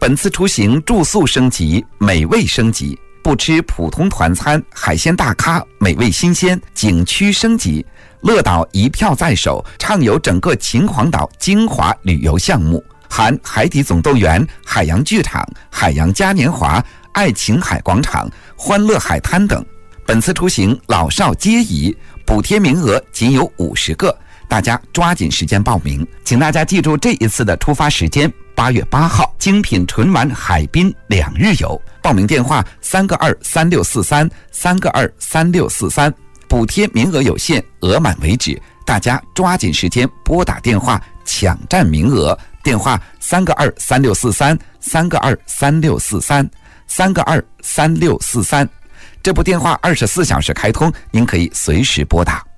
本次出行住宿升级，美味升级，不吃普通团餐，海鲜大咖，美味新鲜，景区升级。乐岛一票在手，畅游整个秦皇岛精华旅游项目，含海底总动员、海洋剧场、海洋嘉年华、爱琴海广场、欢乐海滩等。本次出行老少皆宜，补贴名额仅有50个，大家抓紧时间报名。请大家记住这一次的出发时间，8月8号，精品纯玩海滨2日游。报名电话3个23643 3个23643，补贴名额有限，额满为止，大家抓紧时间拨打电话抢占名额。电话3个23643 3个23643 3个23643。这部电话24小时开通，您可以随时拨打。